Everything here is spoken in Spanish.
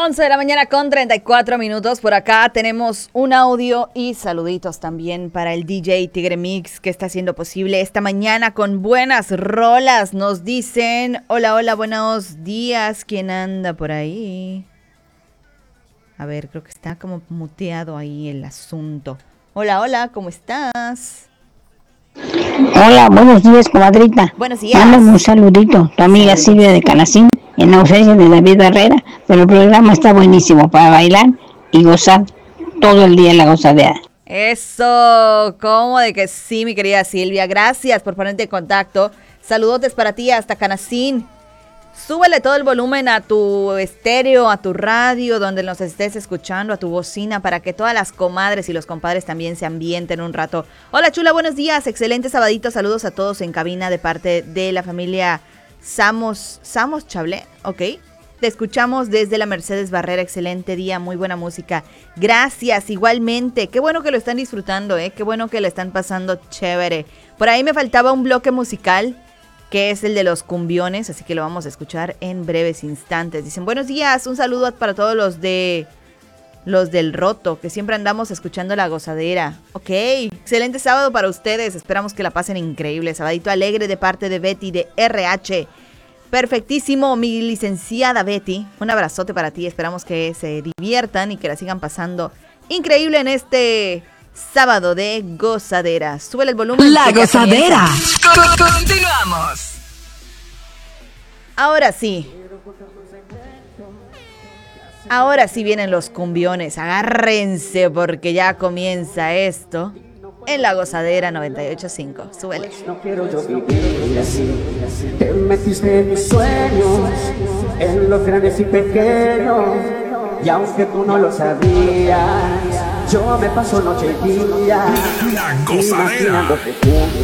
11 de la mañana con 34 minutos. Por acá tenemos un audio y saluditos también para el DJ Tigre Mix, que está haciendo posible esta mañana con buenas rolas. Nos dicen, hola, hola, buenos días. ¿Quién anda por ahí? A ver, creo que está como muteado ahí el asunto. Hola, hola, ¿cómo estás? Hola, buenos días, comadrita. Buenos días. Mándame un saludito, tu amiga Silvia de Canacín, en ausencia de David Herrera, pero el programa está buenísimo para bailar y gozar todo el día en la gozadera. Eso, ¿cómo de que sí, mi querida Silvia? Gracias por ponerte en contacto. Saludotes para ti hasta Canacín. Súbele todo el volumen a tu estéreo, a tu radio, donde nos estés escuchando, a tu bocina, para que todas las comadres y los compadres también se ambienten un rato. Hola, chula, buenos días, excelente sabadito, saludos a todos en cabina de parte de la familia Samos Chablé, ok. Te escuchamos desde la Mercedes Barrera, excelente día, muy buena música. Gracias, igualmente, qué bueno que lo están disfrutando, qué bueno que le están pasando chévere. Por ahí me faltaba un bloque musical, que es el de los cumbiones, así que lo vamos a escuchar en breves instantes. Dicen, buenos días, un saludo para todos los del Roto, que siempre andamos escuchando la gozadera. Ok, excelente sábado para ustedes, esperamos que la pasen increíble. Sabadito alegre de parte de Betty de RH. Perfectísimo, mi licenciada Betty, un abrazote para ti, esperamos que se diviertan y que la sigan pasando increíble en este sábado de gozadera. Sube el volumen. La gozadera. Continuamos. Ahora sí. Ahora sí vienen los cumbiones. Agárrense porque ya comienza esto en la gozadera 98.5. Súbele. No quiero yo vivir así. Te metiste en mis sueños, en los grandes y pequeños. Y aunque tú no lo sabías, yo me paso noche y día La gozadera. imaginándote tú.